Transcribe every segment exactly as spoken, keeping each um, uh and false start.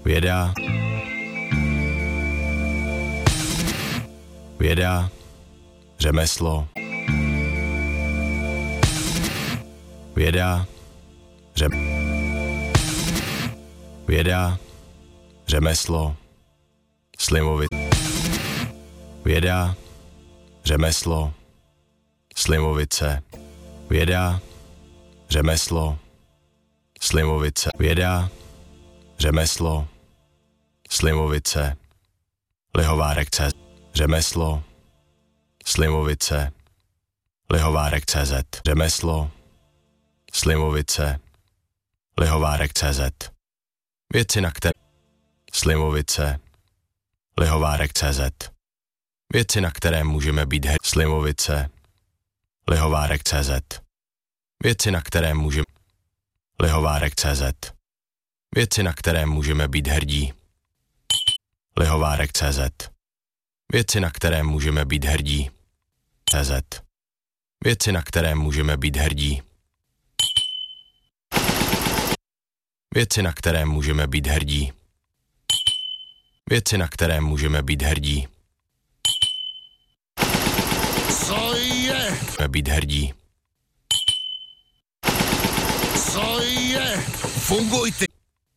Věda. Věda. Řemeslo. Věda. Řem... Věda. Řemeslo. Slimovit. Věda. Řemeslo. Slimovice. Věda. Řemeslo. Slimovice. Věda. Řemeslo. Slimovice. Lihovárek C Z. Řemeslo. Slimovice. Lihovárek C Z. Řemeslo. Slimovice. Lihovárek C Z. Věci, na které... Slimovice. Lihovárek C Z. Věci, na které můžeme být hrdí. Slimovice. Lihovárek C Z. Věci, na které můžeme... Lihovárek C Z. Věci, na které můžeme být hrdí. Lihovárek C Z. Věci, na které můžeme být hrdí. C Z. Věci, na které můžeme být hrdí. Věci, na které můžeme být hrdí. Věci, na které můžeme být hrdí. Co je? Být hrdí. Co je? Funguj ty.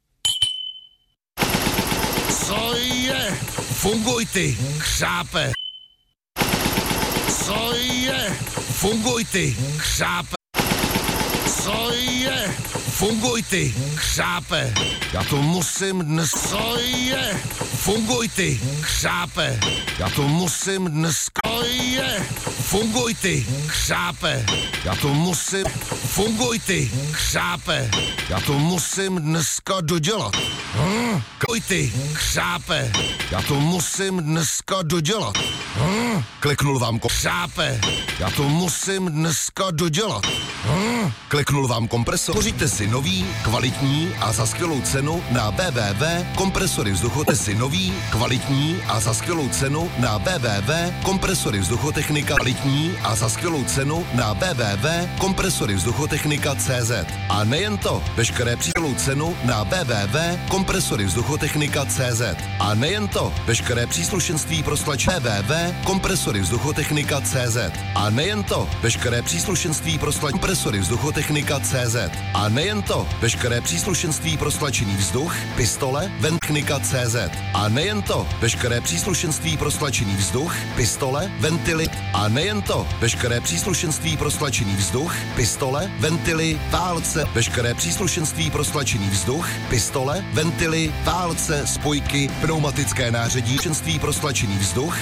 Co je? Funguj ty, křápe. Co je? Funguj ty, křápe. Co je? Funguj ty, křápe. Já to musím dnes. Co je? Funguj ty, křápe. Já to musím dnes. Co je? Funguj ty, křápe. Já to musím. Funguj ty, křápe. Já to musím dneska dodělat. Hm? Funguj ty, křápe. Já to musím dneska dodělat. Hm? Kliknul vám ko... Křápe. Já to musím dneska dodělat. Hm? Kliknul vám kompresor. Pořiďte si nový, kvalitní a za skvělou cenu na w w w tečka kompresory vzduchotechnika. si nový, kvalitní a za skvělou cenu na w w w tečka kompresory vzduchotechnika. Kvalitní a za skvělou cenu na w w w tečka kompresory vzduchotechnika tečka c z. A nejen to, veškeré přískvělou cenu na w w w tečka kompresory vzduchotechnika tečka c z. A nejen to, veškeré příslušenství pro stlač w w w tečka kompresory vzduchotechnika tečka c z. A nejen to, veškeré příslušenství pro stlač kompresory vzduchotechnika tečka c z. A nejen to, veškeré příslušenství pro stlačený vzduch, pistole, ventechnika tečka c z. A nejen to, veškeré příslušenství pro stlačený vzduch, pistole, ventily. A nejen to, veškeré příslušenství pro stlačený vzduch, pistole, ventily, válce, veškeré příslušenství pro stlačený vzduch, pistole, ventily, válce, spojky, pneumatické nářadí, příslušenství pro stlačený vzduch,